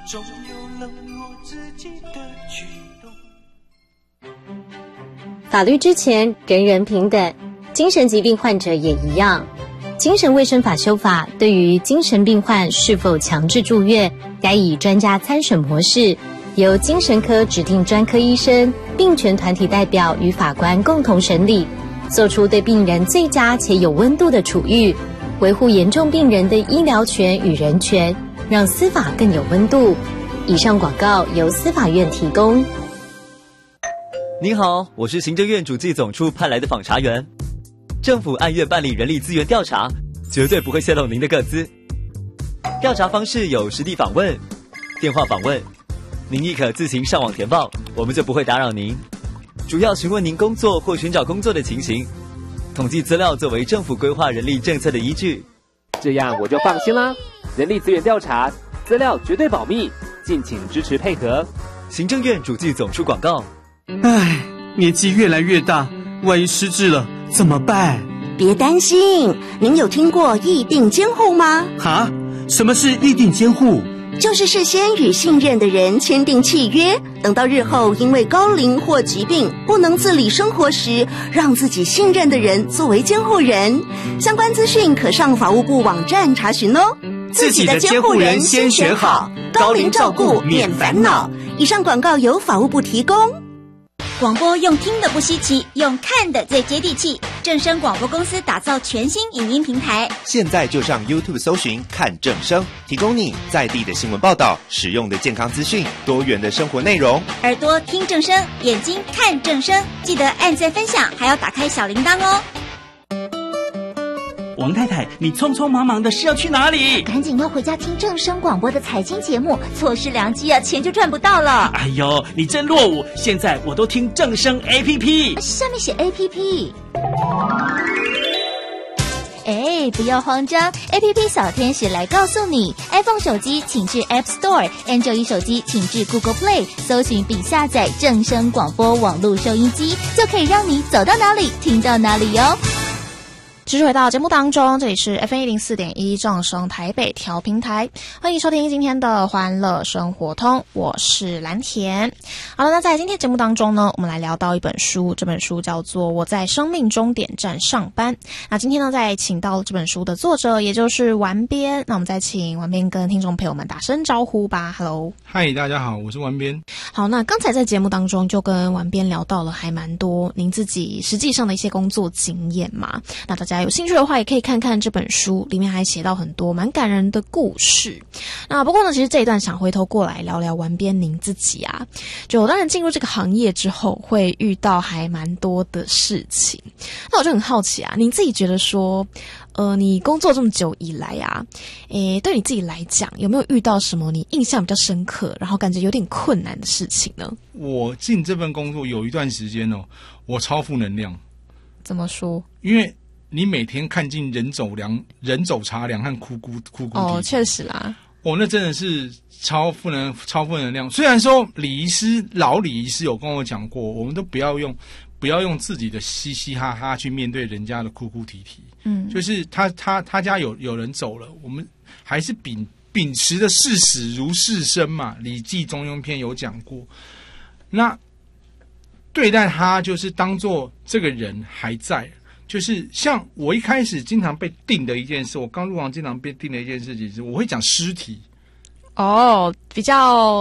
总有了我自己的举动。 法律之前人人平等，精神疾病患者也一样。精神卫生法修法对于精神病患是否强制住院，该以专家参审模式，由精神科指定专科医生、病权团体代表与法官共同审理，做出对病人最佳且有温度的处遇，维护严重病人的医疗权与人权，让司法更有温度。以上广告由司法院提供。 您好，我是行政院主计总处派来的访查员。政府按月办理人力资源调查，绝对不会泄露您的个资。调查方式有实地访问、电话访问，您亦可自行上网填报，我们就不会打扰您。主要询问您工作或寻找工作的情形，统计资料作为政府规划人力政策的依据。 这样我就放心啦。人力资源调查资料绝对保密，敬请支持配合。 行政院主计总处广告。 唉，年纪越来越大，万一失智了怎么办？ 别担心，您有听过议定监护吗？ 哈？什么是议定监护？ 就是事先与信任的人签订契约，等到日后因为高龄或疾病不能自理生活时，让自己信任的人作为监护人。相关资讯可上法务部网站查询哦。 自己的监护人先选好，高龄照顾免烦恼。 以上广告由法务部提供。 广播用听的不稀奇，用看的最接地气。正声广播公司打造全新影音平台， 现在就上 YouTube 搜寻看正声，提供你在地的新闻报道、实用的健康资讯、多元的生活内容。 耳朵听正声，眼睛看正声，记得按赞分享，还要打开小铃铛哦。 王太太，你匆匆忙忙的是要去哪里？ 赶紧要回家听正声广播的财经节目，错失良机啊，钱就赚不到了。 哎呦，你真落伍！现在我都听正声 APP， 上面写 APP。哎，不要慌张 ，APP 小天使来告诉你 ，iPhone 手机请至 App Store，Android 手机请至 Google Play， 搜寻并下载正声广播网络收音机，就可以让你走到哪里听到哪里哟。 继续回到节目当中，这里是 FM104.1 正声台北调频台，欢迎收听今天的欢乐生活通，我是蓝田。好了，那在今天节目当中呢，我们来聊到一本书，这本书叫做《我在生命终点站上班》。那今天呢，再请到这本书的作者，也就是完编。那我们再请完编跟听众朋友们打声招呼吧。Hello， 嗨，大家好，我是完编。 好，那刚才在节目当中就跟完编聊到了还蛮多您自己实际上的一些工作经验嘛。那大家有兴趣的话，也可以看看这本书，里面还写到很多蛮感人的故事。那不过呢，其实这一段想回头过来聊聊完编您自己啊，就当然进入这个行业之后，会遇到还蛮多的事情。那我就很好奇啊，您自己觉得说，你工作这么久以来啊，对你自己来讲，有没有遇到什么你印象比较深刻，然后感觉有点困难的事情呢？ 我进这份工作有一段时间我超负能量。 怎么说？因为你每天看尽人走茶凉和哭啼。 确实啦。 那真的是超负能量。虽然说老礼仪师有跟我讲过，我们都不要用自己的嘻嘻哈哈去面对人家的哭哭啼啼。就是他家有人走了，我们还是秉持的视死如是生嘛，《礼记·中庸篇》有讲过。那对待他就是当作这个人还在。就是像我一开始经常被定的一件事，我刚入行经常被定的一件事情是，我会讲尸体。 比较